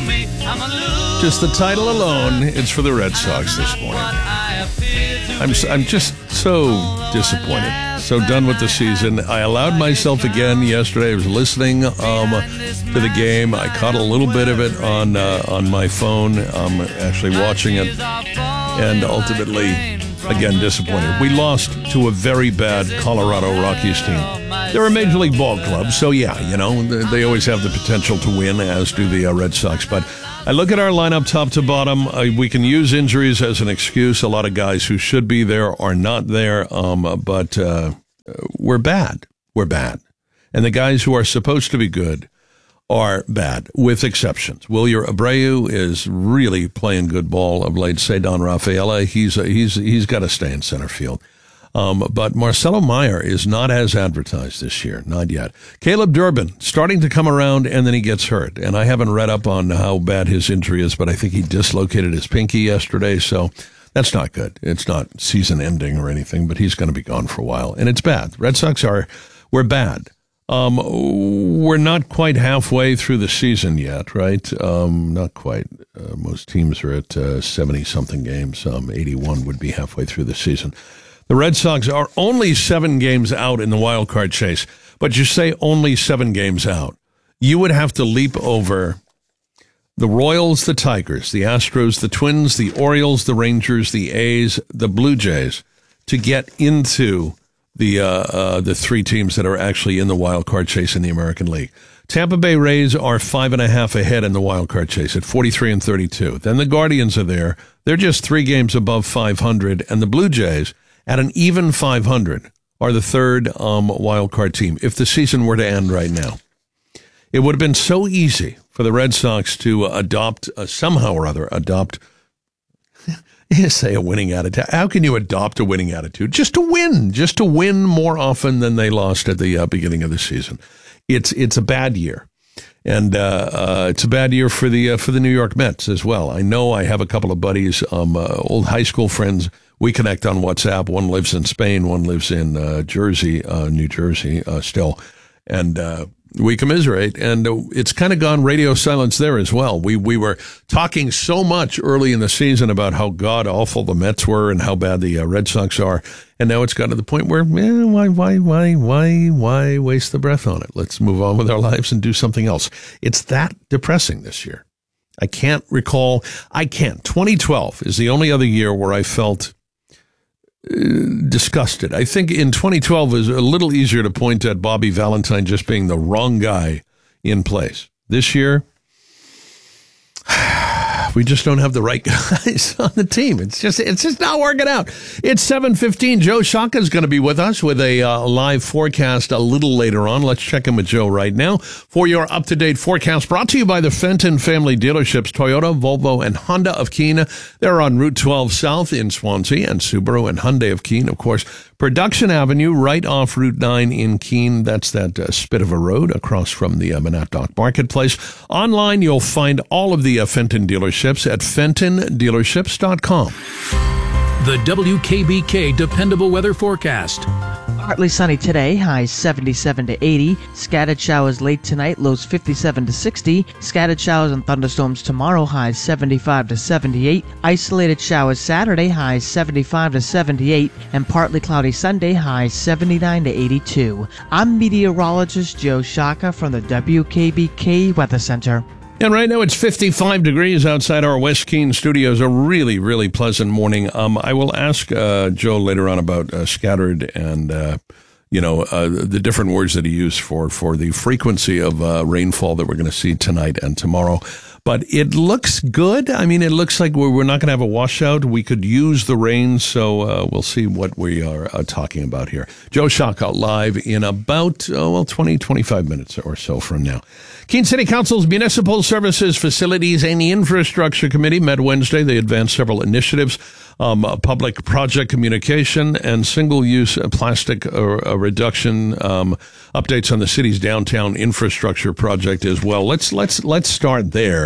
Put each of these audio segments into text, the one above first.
Just the title alone, it's for the Red Sox this morning. I'm just so disappointed. So done with the season. I allowed myself again yesterday. I was listening to the game. I caught a little bit of it on my phone. Actually watching it, and ultimately, again, disappointed. We lost to a very bad Colorado Rockies team. They're a Major League ball club, so yeah, they always have the potential to win, as do the Red Sox. But I look at our lineup top to bottom. We can use injuries as an excuse. A lot of guys who should be there are not there, but we're bad. We're bad. And the guys who are supposed to be good are bad, with exceptions. Wilyer Abreu is really playing good ball of late. Ceddanne Rafaela, he's got to stay in center field. But Marcelo Meyer is not as advertised this year, not yet. Caleb Durbin starting to come around, and then he gets hurt. And I haven't read up on how bad his injury is, but I think he dislocated his pinky yesterday, so that's not good. It's not season ending or anything, but he's going to be gone for a while, and it's bad. Red Sox we're bad. We're not quite halfway through the season yet, right? Not quite. Most teams are at 70-something games. 81 would be halfway through the season. The Red Sox are only 7 games out in the wild card chase, but you say only 7 games out. You would have to leap over the Royals, the Tigers, the Astros, the Twins, the Orioles, the Rangers, the A's, the Blue Jays to get into the 3 teams that are actually in the wild card chase in the American League. Tampa Bay Rays are 5.5 ahead in the wild card chase at 43 and 32. Then the Guardians are there. They're just 3 games above 500, and the Blue Jays at an even 500 are the 3rd wild card team. If the season were to end right now, it would have been so easy for the Red Sox to somehow or other adopt. You say a winning attitude. How can you adopt a winning attitude? Just to win more often than they lost at the beginning of the season. It's a bad year, and it's a bad year for the New York Mets as well. I know I have a couple of buddies, old high school friends. We connect on WhatsApp. One lives in Spain, one lives in New Jersey still, and we commiserate, and it's kind of gone radio silence there as well. We were talking so much early in the season about how god awful the Mets were and how bad the Red Sox are, and now it's got to the point where why waste the breath on it? Let's move on with our lives and do something else. It's that depressing this year. I can't recall. 2012 is the only other year where I felt disgusted. I think in 2012 it was a little easier to point at Bobby Valentine just being the wrong guy in place. This year, we just don't have the right guys on the team. It's just not working out. It's 7:15. Joe Shaka is going to be with us with a live forecast a little later on. Let's check in with Joe right now for your up-to-date forecast, brought to you by the Fenton Family Dealerships, Toyota, Volvo, and Honda of Keene. They're on Route 12 South in Swansea, and Subaru and Hyundai of Keene, of course. Production Avenue, right off Route 9 in Keene. That's that spit of a road across from the Monadnock Marketplace. Online, you'll find all of the Fenton dealerships at fentondealerships.com. The WKBK Dependable Weather Forecast. Partly sunny today, highs 77 to 80. Scattered showers late tonight, lows 57 to 60. Scattered showers and thunderstorms tomorrow, highs 75 to 78. Isolated showers Saturday, highs 75 to 78. And partly cloudy Sunday, highs 79 to 82. I'm meteorologist Joe Shaka from the WKBK Weather Center. And right now it's 55 degrees outside our West Keene studios. A really, really pleasant morning. I will ask Joe later on about scattered and, the different words that he used for the frequency of rainfall that we're going to see tonight and tomorrow. But it looks good. I mean, it looks like we're not going to have a washout. We could use the rain, so we'll see what we are talking about here. Joe Shaka live in about, 20, 25 minutes or so from now. Keene City Council's Municipal Services, Facilities, and Infrastructure Committee met Wednesday. They advanced several initiatives, public project communication and single-use plastic reduction, updates on the city's downtown infrastructure project as well. Let's start there.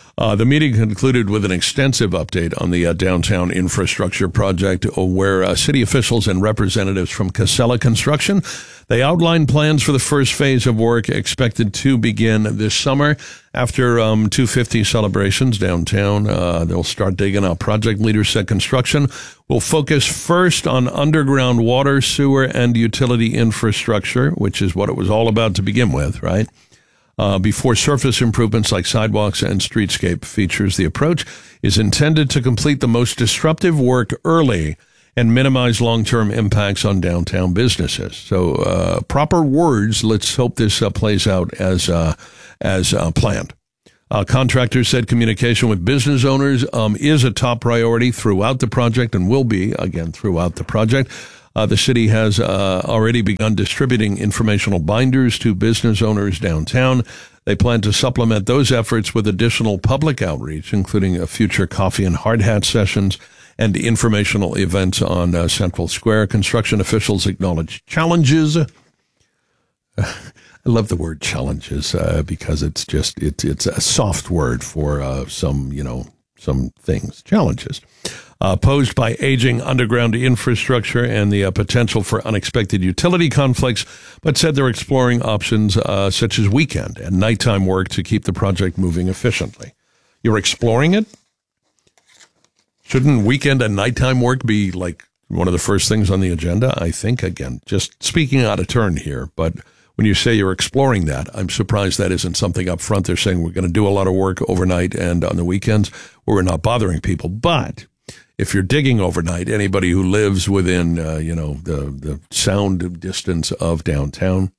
The meeting concluded with an extensive update on the downtown infrastructure project, where city officials and representatives from Casella Construction, they outlined plans for the first phase of work expected to begin this summer. After 250 celebrations downtown, they'll start digging out. Project leaders said construction will focus first on underground water, sewer, and utility infrastructure, which is what it was all about to begin with, right? Before surface improvements like sidewalks and streetscape features. The approach is intended to complete the most disruptive work early and minimize long-term impacts on downtown businesses. So proper words. Let's hope this plays out as planned. Contractors said communication with business owners is a top priority throughout the project and will be, again, throughout the project. The city has already begun distributing informational binders to business owners downtown. They plan to supplement those efforts with additional public outreach, including future coffee and hard hat sessions and informational events on Central Square. Construction officials acknowledge challenges. I love the word challenges because it's a soft word for some things. Challenges. Posed by aging underground infrastructure and the potential for unexpected utility conflicts, but said they're exploring options such as weekend and nighttime work to keep the project moving efficiently. You're exploring it? Shouldn't weekend and nighttime work be like one of the first things on the agenda? I think, again, just speaking out of turn here, but when you say you're exploring that, I'm surprised that isn't something up front. They're saying we're going to do a lot of work overnight and on the weekends where we're not bothering people. But if you're digging overnight, anybody who lives within, the sound distance of downtown,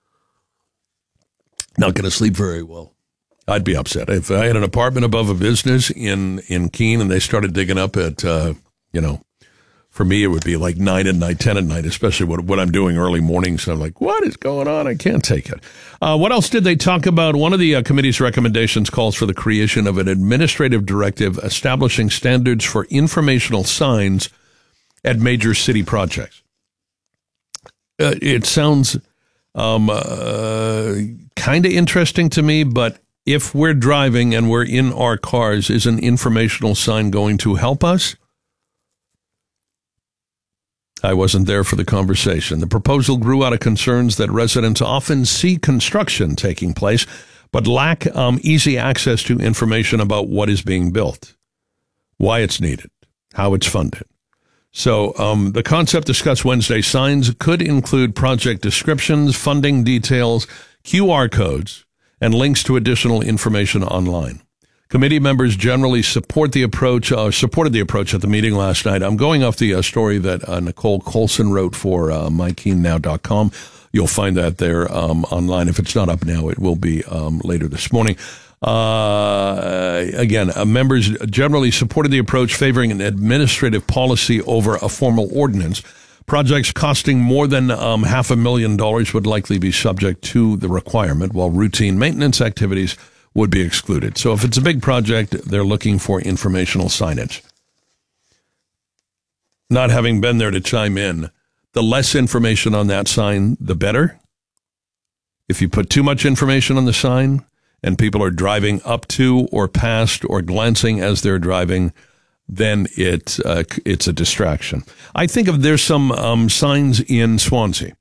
not going to sleep very well. I'd be upset. If I had an apartment above a business in Keene and they started digging up at, for me, it would be like 9 at night, 10 at night, especially what I'm doing early mornings. So I'm like, what is going on? I can't take it. What else did they talk about? One of the committee's recommendations calls for the creation of an administrative directive establishing standards for informational signs at major city projects. It sounds kind of interesting to me, but if we're driving and we're in our cars, is an informational sign going to help us? I wasn't there for the conversation. The proposal grew out of concerns that residents often see construction taking place, but lack easy access to information about what is being built, why it's needed, how it's funded. So the concept discussed Wednesday, signs could include project descriptions, funding details, QR codes, and links to additional information online. Committee members generally supported the approach at the meeting last night. I'm going off the story that Nicole Colson wrote for mykeennow.com. You'll find that there online. If it's not up now, it will be later this morning. Again, members generally supported the approach, favoring an administrative policy over a formal ordinance. Projects costing more than $500,000 would likely be subject to the requirement, while routine maintenance activities would be excluded. So if it's a big project, they're looking for informational signage. Not having been there to chime in, the less information on that sign, the better. If you put too much information on the sign and people are driving up to or past or glancing as they're driving, then it's a distraction. I think there's some signs in Swansea.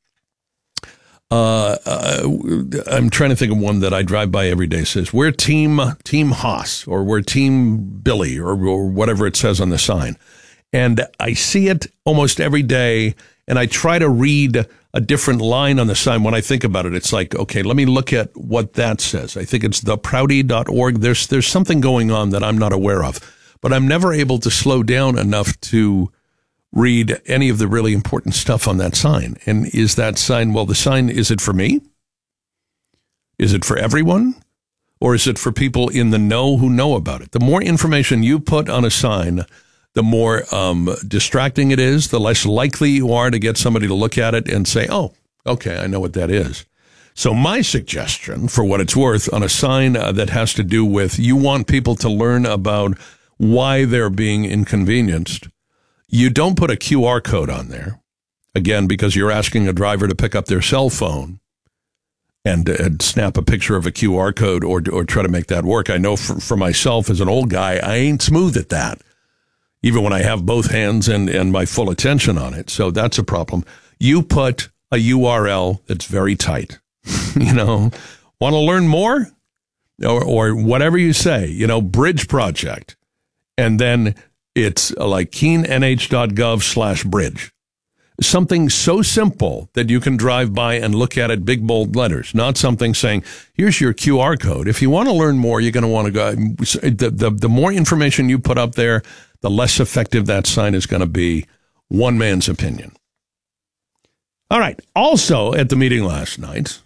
I'm trying to think of one that I drive by every day. It says, we're team Haas, or we're team Billy, or whatever it says on the sign. And I see it almost every day, and I try to read a different line on the sign. When I think about it, it's like, okay, let me look at what that says. I think it's theproudy.org. There's something going on that I'm not aware of, but I'm never able to slow down enough to read any of the really important stuff on that sign. And is that sign, well, the sign, is it for me? Is it for everyone? Or is it for people in the know who know about it? The more information you put on a sign, the more distracting it is, the less likely you are to get somebody to look at it and say, oh, okay, I know what that is. So my suggestion, for what it's worth, on a sign that has to do with you want people to learn about why they're being inconvenienced, you don't put a QR code on there, again, because you're asking a driver to pick up their cell phone and snap a picture of a QR code or try to make that work. I know for myself as an old guy, I ain't smooth at that, even when I have both hands and my full attention on it. So that's a problem. You put a URL that's very tight. Want to learn more? Or whatever you say, Bridge Project. And then it's like keennh.gov/bridge. Something so simple that you can drive by and look at it, big, bold letters, not something saying, here's your QR code. If you want to learn more, you're going to want to go. The more information you put up there, the less effective that sign is going to be. One man's opinion. All right. Also at the meeting last night,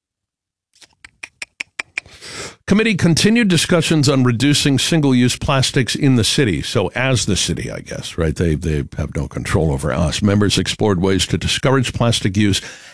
committee continued discussions on reducing single-use plastics in the city. So as the city, I guess, right? They have no control over us. Members explored ways to discourage plastic use